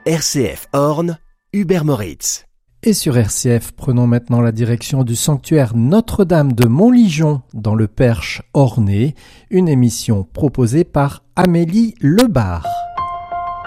RCF Orne, Hubert Moritz. Et sur RCF, prenons maintenant la direction du sanctuaire Notre-Dame de Montligeon dans le Perche ornais, une émission proposée par Amélie Lebar.